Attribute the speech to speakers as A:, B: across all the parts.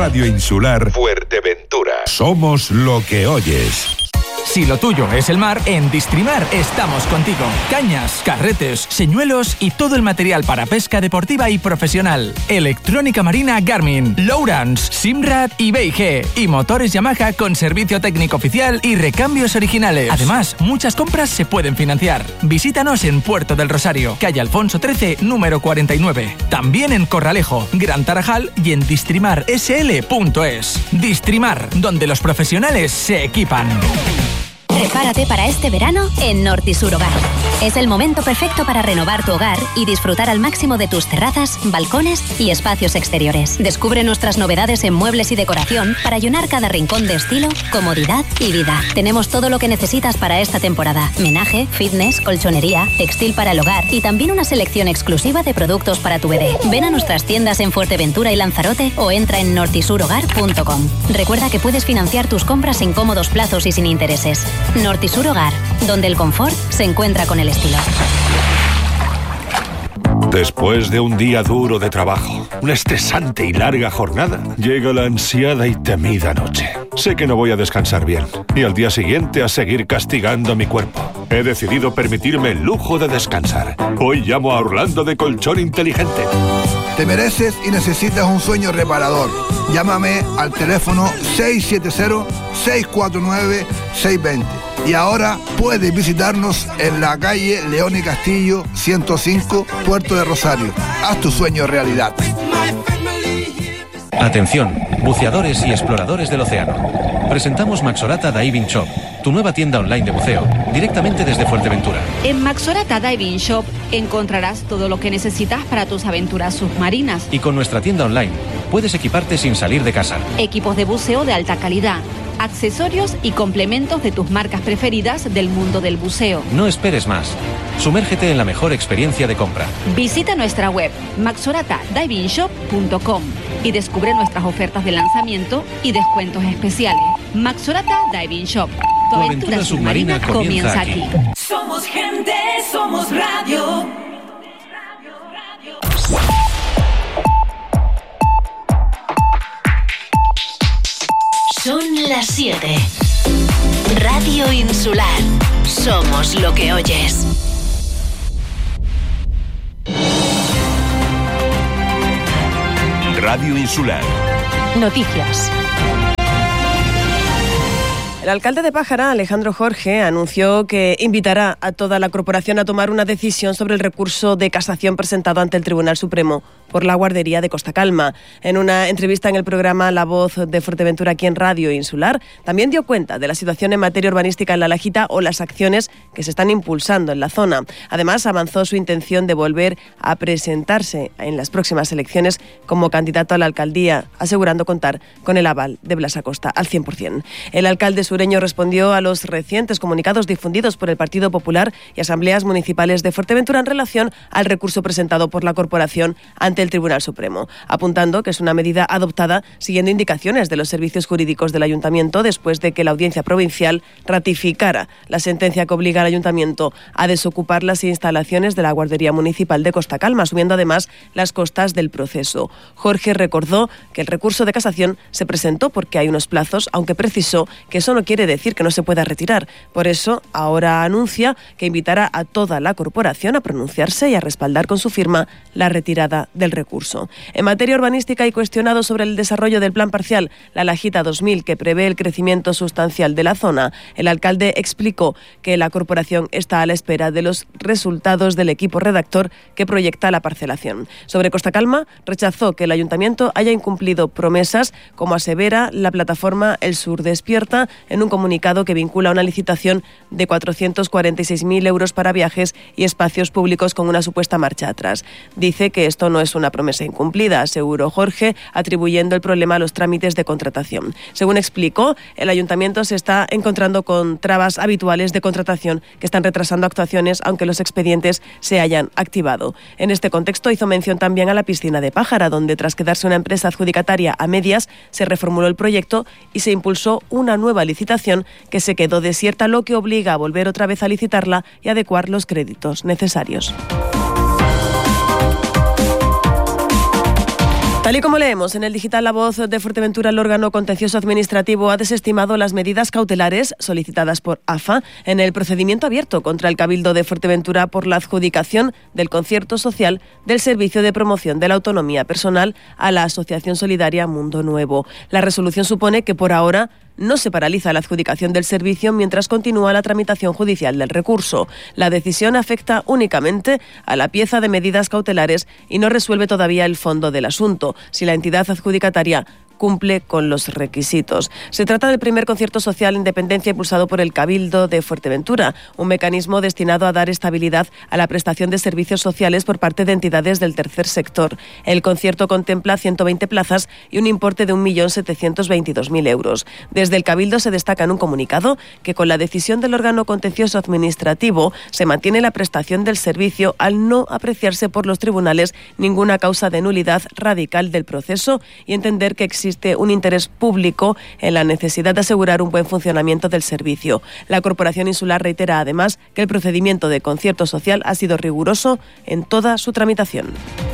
A: Radio Insular Fuerteventura. Somos lo que oyes.
B: Si lo tuyo es el mar, en Distrimar estamos contigo. Cañas, carretes, señuelos y todo el material para pesca deportiva y profesional. Electrónica marina Garmin, Lowrance, Simrad y B&G. Y motores Yamaha con servicio técnico oficial y recambios originales. Además, muchas compras se pueden financiar. Visítanos en Puerto del Rosario, calle Alfonso 13, número 49. También en Corralejo, Gran Tarajal y en distrimarsl.es. Distrimar, donde los profesionales se equipan.
C: Prepárate para este verano en Nortisur Hogar. Es el momento perfecto para renovar tu hogar y disfrutar al máximo de tus terrazas, balcones y espacios exteriores. Descubre nuestras novedades en muebles y decoración para llenar cada rincón de estilo, comodidad y vida. Tenemos todo lo que necesitas para esta temporada: menaje, fitness, colchonería, textil para el hogar y también una selección exclusiva de productos para tu bebé. Ven a nuestras tiendas en Fuerteventura y Lanzarote o entra en nortisurhogar.com. Recuerda que puedes financiar tus compras en cómodos plazos y sin intereses. Nortisur Hogar, donde el confort se encuentra con el estilo.
D: Después de un día duro de trabajo, una estresante y larga jornada, llega la ansiada y temida noche. Sé que no voy a descansar bien y al día siguiente a seguir castigando mi cuerpo. He decidido permitirme el lujo de descansar. Hoy llamo a Orlando de Colchón Inteligente.
E: Te mereces y necesitas un sueño reparador. Llámame al teléfono 670-649-620. Y ahora puedes visitarnos en la calle León y Castillo 105, Puerto de Rosario. Haz tu sueño realidad.
F: Atención, buceadores y exploradores del océano. Presentamos Maxorata Diving Shop, tu nueva tienda online de buceo, directamente desde Fuerteventura.
G: En Maxorata Diving Shop encontrarás todo lo que necesitas para tus aventuras submarinas.
F: Y con nuestra tienda online puedes equiparte sin salir de casa.
G: Equipos de buceo de alta calidad, accesorios y complementos de tus marcas preferidas del mundo del buceo.
F: No esperes más. Sumérgete en la mejor experiencia de compra.
G: Visita nuestra web maxoratadivingshop.com y descubre nuestras ofertas de lanzamiento y descuentos especiales. Maxorata Diving Shop. Tu aventura submarina comienza aquí.
H: Somos gente, somos radio.
I: Son las 7. Radio Insular. Somos lo que oyes.
A: Radio Insular.
J: Noticias. El alcalde de Pájara, Alejandro Jorge, anunció que invitará a toda la corporación a tomar una decisión sobre el recurso de casación presentado ante el Tribunal Supremo por la guardería de Costa Calma. En una entrevista en el programa La Voz de Fuerteventura aquí en Radio Insular, también dio cuenta de la situación en materia urbanística en La Lajita o las acciones que se están impulsando en la zona. Además, avanzó su intención de volver a presentarse en las próximas elecciones como candidato a la alcaldía, asegurando contar con el aval de Blas Acosta al 100%. El alcalde sureño respondió a los recientes comunicados difundidos por el Partido Popular y asambleas municipales de Fuerteventura en relación al recurso presentado por la corporación ante el Tribunal Supremo, apuntando que es una medida adoptada siguiendo indicaciones de los servicios jurídicos del Ayuntamiento después de que la Audiencia Provincial ratificara la sentencia que obliga al Ayuntamiento a desocupar las instalaciones de la Guardería Municipal de Costa Calma, asumiendo además las costas del proceso. Jorge recordó que el recurso de casación se presentó porque hay unos plazos, aunque precisó que eso no quiere decir que no se pueda retirar. Por eso, ahora anuncia que invitará a toda la corporación a pronunciarse y a respaldar con su firma la retirada del recurso. En materia urbanística hay cuestionado sobre el desarrollo del plan parcial La Lajita 2000, que prevé el crecimiento sustancial de la zona. El alcalde explicó que la corporación está a la espera de los resultados del equipo redactor que proyecta la parcelación. Sobre Costa Calma, rechazó que el ayuntamiento haya incumplido promesas, como asevera la plataforma El Sur Despierta en un comunicado que vincula una licitación de 446.000 euros para viajes y espacios públicos con una supuesta marcha atrás. Dice que esto no es una promesa incumplida, aseguró Jorge, atribuyendo el problema a los trámites de contratación. Según explicó, el ayuntamiento se está encontrando con trabas habituales de contratación que están retrasando actuaciones, aunque los expedientes se hayan activado. En este contexto hizo mención también a la piscina de Pájara, donde tras quedarse una empresa adjudicataria a medias, se reformuló el proyecto y se impulsó una nueva licitación que se quedó desierta, lo que obliga a volver otra vez a licitarla y adecuar los créditos necesarios. Tal y como leemos en el digital La Voz de Fuerteventura, el órgano contencioso administrativo ha desestimado las medidas cautelares solicitadas por AFA en el procedimiento abierto contra el Cabildo de Fuerteventura por la adjudicación del concierto social del Servicio de Promoción de la Autonomía Personal a la Asociación Solidaria Mundo Nuevo. La resolución supone que por ahora no se paraliza la adjudicación del servicio mientras continúa la tramitación judicial del recurso. La decisión afecta únicamente a la pieza de medidas cautelares y no resuelve todavía el fondo del asunto, si la entidad adjudicataria cumple con los requisitos. Se trata del primer concierto social en dependencia impulsado por el Cabildo de Fuerteventura, un mecanismo destinado a dar estabilidad a la prestación de servicios sociales por parte de entidades del tercer sector. El concierto contempla 120 plazas y un importe de 1.722.000 euros. Desde el Cabildo se destaca en un comunicado que con la decisión del órgano contencioso administrativo se mantiene la prestación del servicio al no apreciarse por los tribunales ninguna causa de nulidad radical del proceso y entender que existe un interés público en la necesidad de asegurar un buen funcionamiento del servicio. La Corporación Insular reitera además que el procedimiento de concierto social ha sido riguroso en toda su tramitación.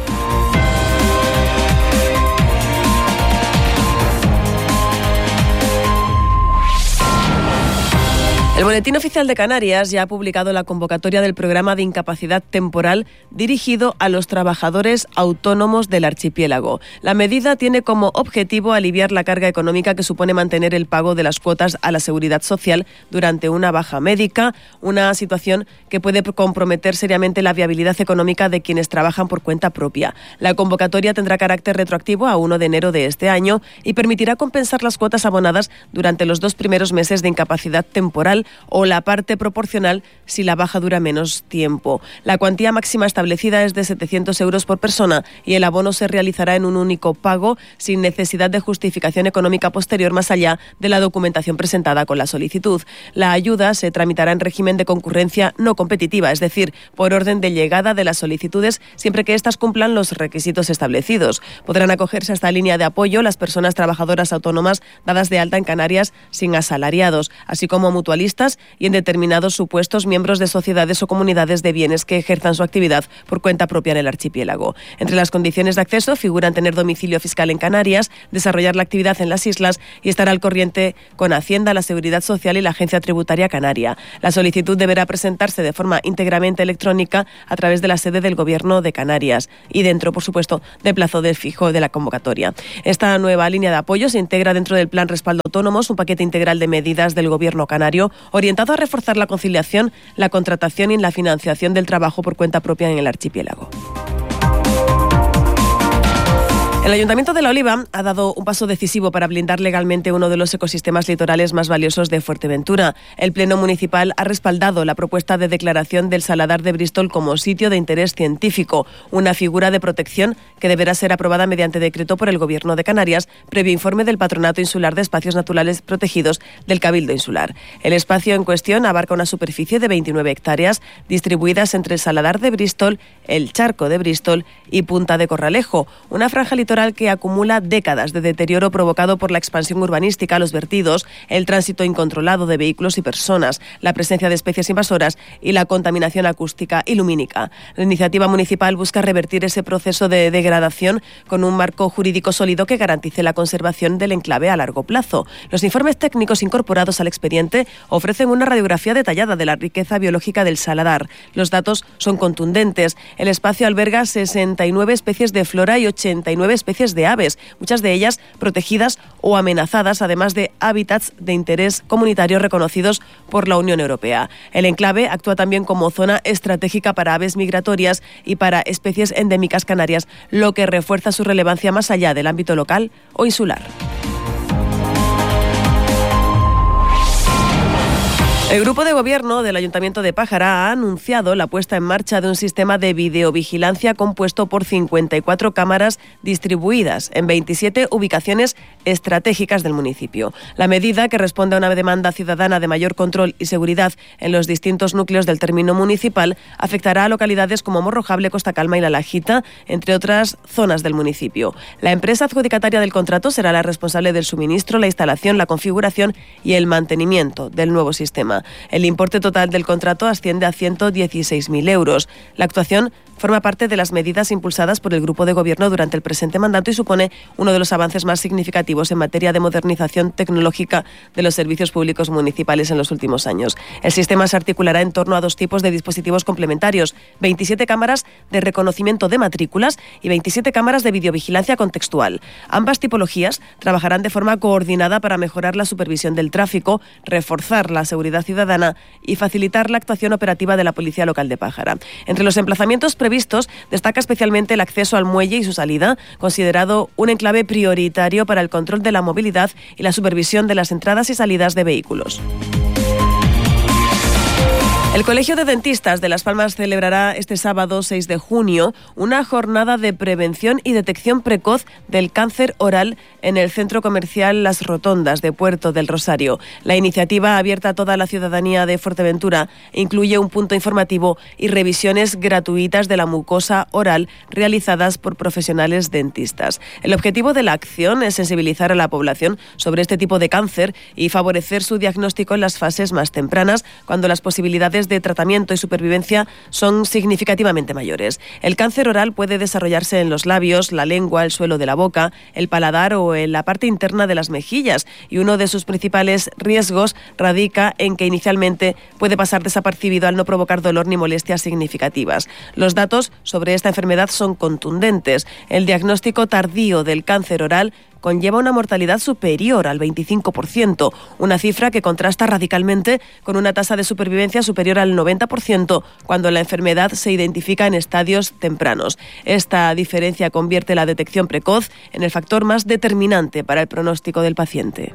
J: El Boletín Oficial de Canarias ya ha publicado la convocatoria del programa de incapacidad temporal dirigido a los trabajadores autónomos del archipiélago. La medida tiene como objetivo aliviar la carga económica que supone mantener el pago de las cuotas a la seguridad social durante una baja médica, una situación que puede comprometer seriamente la viabilidad económica de quienes trabajan por cuenta propia. La convocatoria tendrá carácter retroactivo a 1 de enero de este año y permitirá compensar las cuotas abonadas durante los 2 primeros meses de incapacidad temporal o la parte proporcional si la baja dura menos tiempo. La cuantía máxima establecida es de 700 euros por persona y el abono se realizará en un único pago sin necesidad de justificación económica posterior más allá de la documentación presentada con la solicitud. La ayuda se tramitará en régimen de concurrencia no competitiva, es decir, por orden de llegada de las solicitudes siempre que éstas cumplan los requisitos establecidos. Podrán acogerse a esta línea de apoyo las personas trabajadoras autónomas dadas de alta en Canarias sin asalariados, así como mutualistas y en determinados supuestos miembros de sociedades o comunidades de bienes que ejerzan su actividad por cuenta propia en el archipiélago. Entre las condiciones de acceso figuran tener domicilio fiscal en Canarias, desarrollar la actividad en las islas y estar al corriente con Hacienda, la Seguridad Social y la Agencia Tributaria Canaria. La solicitud deberá presentarse de forma íntegramente electrónica a través de la sede del Gobierno de Canarias y dentro, por supuesto, del plazo del fijo de la convocatoria. Esta nueva línea de apoyo se integra dentro del Plan Respaldo Autónomos, un paquete integral de medidas del Gobierno canario orientado a reforzar la conciliación, la contratación y la financiación del trabajo por cuenta propia en el archipiélago. El Ayuntamiento de La Oliva ha dado un paso decisivo para blindar legalmente uno de los ecosistemas litorales más valiosos de Fuerteventura. El Pleno Municipal ha respaldado la propuesta de declaración del Saladar de Bristol como sitio de interés científico, una figura de protección que deberá ser aprobada mediante decreto por el Gobierno de Canarias, previo informe del Patronato Insular de Espacios Naturales Protegidos del Cabildo Insular. El espacio en cuestión abarca una superficie de 29 hectáreas, distribuidas entre el Saladar de Bristol, el Charco de Bristol y Punta de Corralejo, una franja litoral que acumula décadas de deterioro provocado por la expansión urbanística, los vertidos, el tránsito incontrolado de vehículos y personas, la presencia de especies invasoras y la contaminación acústica y lumínica. La iniciativa municipal busca revertir ese proceso de degradación con un marco jurídico sólido que garantice la conservación del enclave a largo plazo. Los informes técnicos incorporados al expediente ofrecen una radiografía detallada de la riqueza biológica del Saladar. Los datos son contundentes. El espacio alberga 69 especies de flora y 89 especies de aves, muchas de ellas protegidas o amenazadas, además de hábitats de interés comunitario reconocidos por la Unión Europea. El enclave actúa también como zona estratégica para aves migratorias y para especies endémicas canarias, lo que refuerza su relevancia más allá del ámbito local o insular. El Grupo de Gobierno del Ayuntamiento de Pájara ha anunciado la puesta en marcha de un sistema de videovigilancia compuesto por 54 cámaras distribuidas en 27 ubicaciones estratégicas del municipio. La medida, que responde a una demanda ciudadana de mayor control y seguridad en los distintos núcleos del término municipal, afectará a localidades como Morrojable, Costa Calma y La Lajita, entre otras zonas del municipio. La empresa adjudicataria del contrato será la responsable del suministro, la instalación, la configuración y el mantenimiento del nuevo sistema. El importe total del contrato asciende a 116.000 euros. La actuación forma parte de las medidas impulsadas por el Grupo de Gobierno durante el presente mandato y supone uno de los avances más significativos en materia de modernización tecnológica de los servicios públicos municipales en los últimos años. El sistema se articulará en torno a 2 tipos de dispositivos complementarios: 27 cámaras de reconocimiento de matrículas y 27 cámaras de videovigilancia contextual. Ambas tipologías trabajarán de forma coordinada para mejorar la supervisión del tráfico, reforzar la seguridad ciudadana y facilitar la actuación operativa de la Policía Local de Pájara. Entre los emplazamientos previstos destaca especialmente el acceso al muelle y su salida, considerado un enclave prioritario para el control de la movilidad y la supervisión de las entradas y salidas de vehículos. El Colegio de Dentistas de Las Palmas celebrará este sábado 6 de junio una jornada de prevención y detección precoz del cáncer oral en el centro comercial Las Rotondas de Puerto del Rosario. La iniciativa, abierta a toda la ciudadanía de Fuerteventura, incluye un punto informativo y revisiones gratuitas de la mucosa oral realizadas por profesionales dentistas. El objetivo de la acción es sensibilizar a la población sobre este tipo de cáncer y favorecer su diagnóstico en las fases más tempranas, cuando las posibilidades de tratamiento y supervivencia son significativamente mayores. El cáncer oral puede desarrollarse en los labios, la lengua, el suelo de la boca, el paladar o en la parte interna de las mejillas, y uno de sus principales riesgos radica en que inicialmente puede pasar desapercibido al no provocar dolor ni molestias significativas. Los datos sobre esta enfermedad son contundentes. El diagnóstico tardío del cáncer oral conlleva una mortalidad superior al 25%, una cifra que contrasta radicalmente con una tasa de supervivencia superior al 90% cuando la enfermedad se identifica en estadios tempranos. Esta diferencia convierte la detección precoz en el factor más determinante para el pronóstico del paciente.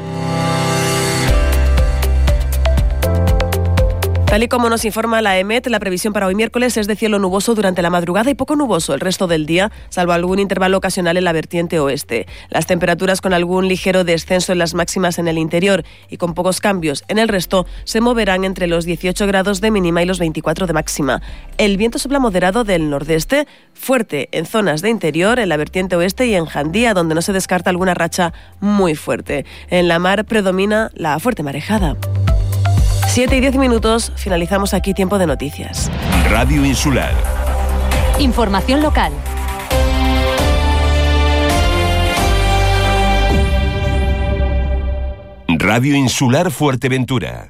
J: Tal y como nos informa la EMET, la previsión para hoy miércoles es de cielo nuboso durante la madrugada y poco nuboso el resto del día, salvo algún intervalo ocasional en la vertiente oeste. Las temperaturas, con algún ligero descenso en las máximas en el interior y con pocos cambios en el resto, se moverán entre los 18 grados de mínima y los 24 de máxima. El viento sopla moderado del nordeste, fuerte en zonas de interior, en la vertiente oeste y en Jandía, donde no se descarta alguna racha muy fuerte. En la mar predomina la fuerte marejada. 7:10, finalizamos aquí Tiempo de Noticias.
A: Radio Insular.
G: Información local.
A: Radio Insular Fuerteventura.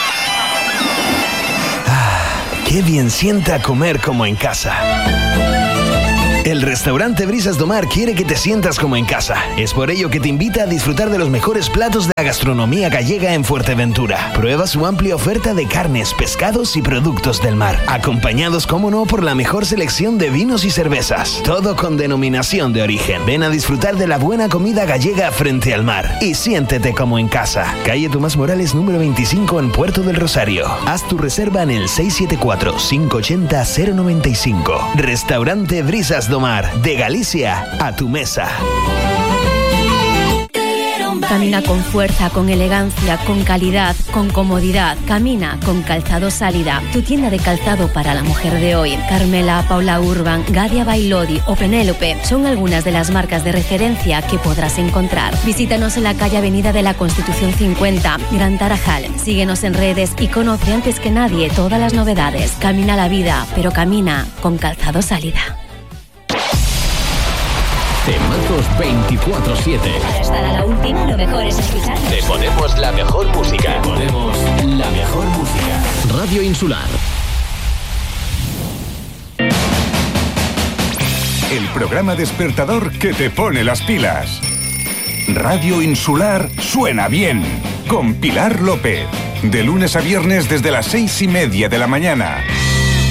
K: Qué bien sienta comer como en casa. El restaurante Brisas do Mar quiere que te sientas como en casa. Es por ello que te invita a disfrutar de los mejores platos de la gastronomía gallega en Fuerteventura. Prueba su amplia oferta de carnes, pescados y productos del mar, acompañados, como no, por la mejor selección de vinos y cervezas. Todo con denominación de origen. Ven a disfrutar de la buena comida gallega frente al mar y siéntete como en casa. Calle Tomás Morales, número 25 en Puerto del Rosario. Haz tu reserva en el 674-580-095. Restaurante Brisas do Mar, de Galicia a tu mesa.
L: Camina con fuerza, con elegancia, con calidad, con comodidad. Camina con Calzado Sálida, tu tienda de calzado para la mujer de hoy. Carmela, Paula Urban, Gadia Bailodi o Penélope son algunas de las marcas de referencia que podrás encontrar. Visítanos en la calle Avenida de la Constitución 50, Gran Tarajal. Síguenos en redes y conoce antes que nadie todas las novedades. Camina la vida, pero camina con Calzado Sálida.
M: Temazos 24/7.
C: Para estar a la última, lo mejor es escuchar.
M: Te ponemos la mejor música. Te ponemos la mejor música. Radio Insular.
A: El programa despertador que te pone las pilas. Radio Insular suena bien. Con Pilar López. De lunes a viernes desde las 6:30 de la mañana.